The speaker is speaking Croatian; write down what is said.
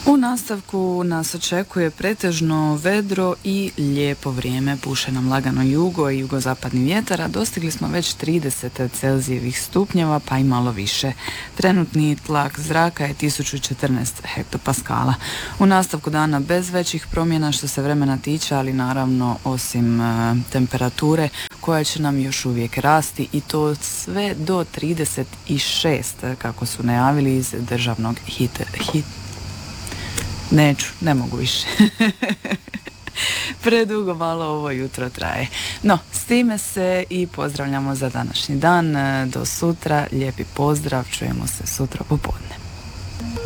U nastavku nas očekuje pretežno vedro i lijepo vrijeme, puše nam lagano jugo i jugozapadni vjetar, a dostigli smo već 30 Celzijevih stupnjeva, pa i malo više. Trenutni tlak zraka je 1014 hektopaskala. U nastavku dana bez većih promjena što se vremena tiče, ali naravno osim temperature koja će nam još uvijek rasti i to sve do 36 kako su najavili iz državnog ne mogu više. Predugo malo ovo jutro traje. No, s time se i pozdravljamo za današnji dan. Do sutra, lijepi pozdrav, čujemo se sutra popodne.